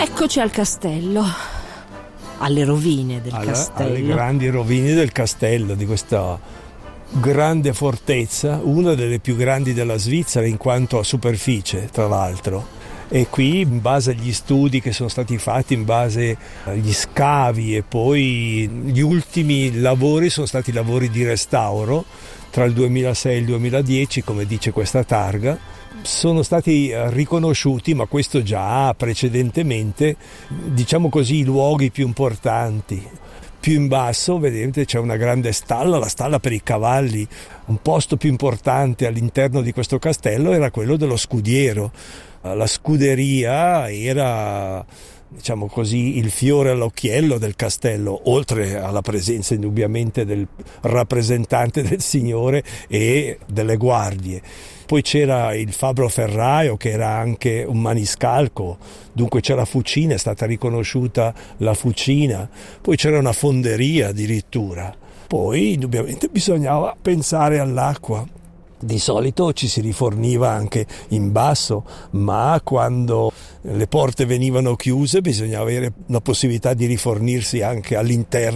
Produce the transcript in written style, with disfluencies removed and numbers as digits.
Eccoci al castello, alle rovine del castello. Alle grandi rovine del castello, di questa grande fortezza, una delle più grandi della Svizzera in quanto a superficie, tra l'altro. E qui, in base agli studi che sono stati fatti, in base agli scavi e poi gli ultimi lavori sono stati lavori di restauro tra il 2006 e il 2010, come dice questa targa, sono stati riconosciuti, ma questo già precedentemente, diciamo così, i luoghi più importanti. Più in basso, vedete, c'è una grande stalla, la stalla per i cavalli. Un posto più importante all'interno di questo castello era quello dello scudiero. La scuderia era, diciamo così, il fiore all'occhiello del castello, oltre alla presenza indubbiamente del rappresentante del Signore e delle guardie. Poi c'era il fabbro ferraio, che era anche un maniscalco, dunque c'era fucina, è stata riconosciuta la fucina. Poi c'era una fonderia addirittura. Poi indubbiamente bisognava pensare all'acqua. Di solito ci si riforniva anche in basso, ma quando le porte venivano chiuse bisognava avere la possibilità di rifornirsi anche all'interno